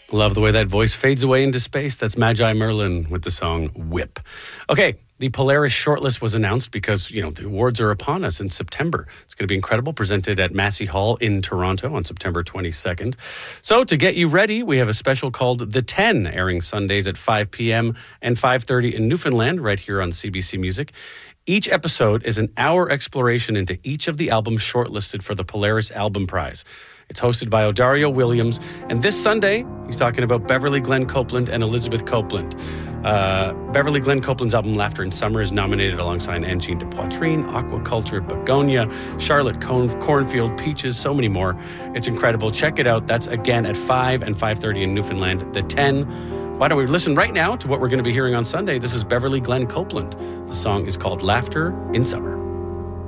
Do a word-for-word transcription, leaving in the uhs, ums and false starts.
Love the way that voice fades away into space. That's Magi Merlin with the song Whip. Okay, the Polaris shortlist was announced because, you know, the awards are upon us in September. It's going to be incredible, presented at Massey Hall in Toronto on September twenty-second. So to get you ready, we have a special called The ten, airing Sundays at five p.m. and five thirty in Newfoundland, right here on C B C Music. Each episode is an hour exploration into each of the albums shortlisted for the Polaris Album Prize. It's hosted by Odario Williams, and this Sunday, he's talking about Beverly Glenn Copeland and Elizabeth Copeland. Uh, Beverly Glenn Copeland's album Laughter in Summer is nominated alongside Angine de Poitrine, Aquaculture, Begonia, Charlotte Corn- Cornfield, Peaches, so many more. It's incredible. Check it out. That's again at five and five thirty in Newfoundland. The ten. Why don't we listen right now to what we're going to be hearing on Sunday? This is Beverly Glenn Copeland. The song is called Laughter in Summer.